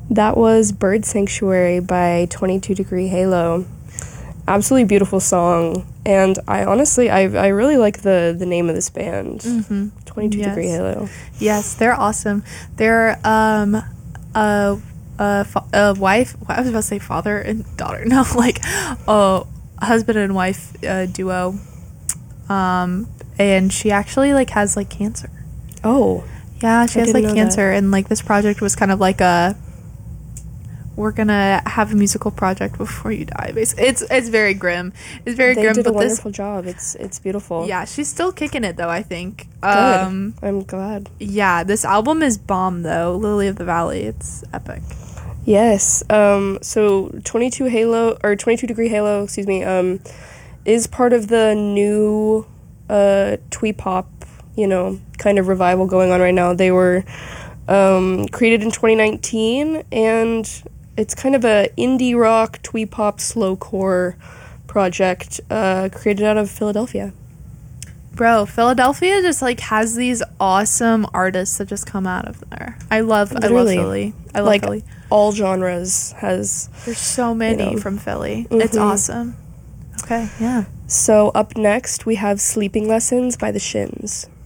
That was Bird Sanctuary by 22 Degree Halo. Absolutely beautiful song. And I honestly, I really like the name of this band. 22 Degree Halo. Yes, they're awesome. They're a wife, I was about to say father and daughter. No, like a husband and wife duo. And she actually like has like cancer. Oh. Yeah, she has like cancer, and like this project was kind of like we're gonna have a musical project before you die. Basically, it's very grim. It's very grim. They did a wonderful job. It's beautiful. Yeah, she's still kicking it though, I think. Good. I'm glad. Yeah, this album is bomb though. Lily of the Valley. It's epic. Yes. So 22 Degree Halo, excuse me, is part of the new twee pop, kind of revival going on right now. They were created in 2019, and it's kind of a indie rock, twee pop, slowcore project created out of Philadelphia. Bro, Philadelphia just like has these awesome artists that just come out of there. I love Philly. I love Philly. All genres there's so many from Philly. Mm-hmm. It's awesome. Okay, yeah. So up next we have Sleeping Lessons by the Shins.